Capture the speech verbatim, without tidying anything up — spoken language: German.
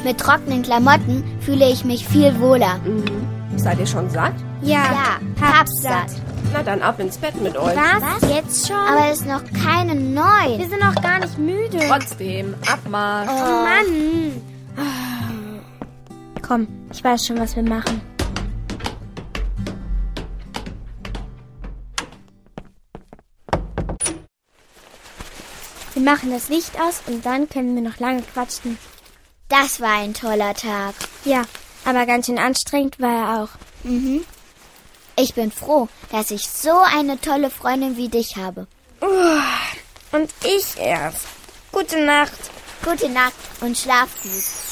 Mit trockenen Klamotten fühle ich mich viel wohler. Mhm. Seid ihr schon satt? Ja, Ja, pappsatt. Na dann ab ins Bett mit euch. Was? Jetzt schon? Aber es ist noch keine neun. wir sind noch gar nicht müde. Trotzdem, Abmarsch. Oh Mann. Komm, ich weiß schon, was wir machen. Wir machen das Licht aus und dann können wir noch lange quatschen. Das war ein toller Tag. Ja, aber ganz schön anstrengend war er auch. Mhm. Ich bin froh, dass ich so eine tolle Freundin wie dich habe. Und ich erst. Gute Nacht. Gute Nacht und schlaf gut.